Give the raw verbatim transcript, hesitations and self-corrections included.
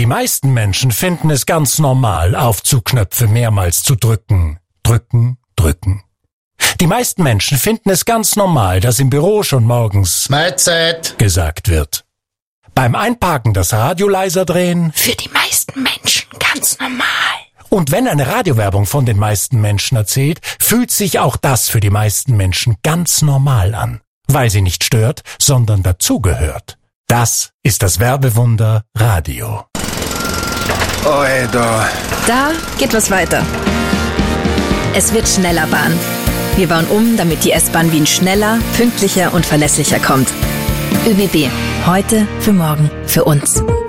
meisten Menschen finden es ganz normal, Aufzugknöpfe mehrmals zu drücken. Drücken, drücken. Die meisten Menschen finden es ganz normal, dass im Büro schon morgens Mahlzeit gesagt wird. Beim Einparken das Radio leiser drehen. Für die meisten Menschen ganz normal. Und wenn eine Radiowerbung von den meisten Menschen erzählt, fühlt sich auch das für die meisten Menschen ganz normal an. Weil sie nicht stört, sondern dazugehört. Das ist das Werbewunder Radio. Oi, da. Da geht was weiter. Es wird schneller Bahn. Wir bauen um, damit die S-Bahn Wien schneller, pünktlicher und verlässlicher kommt. ÖBB. Heute für morgen für uns.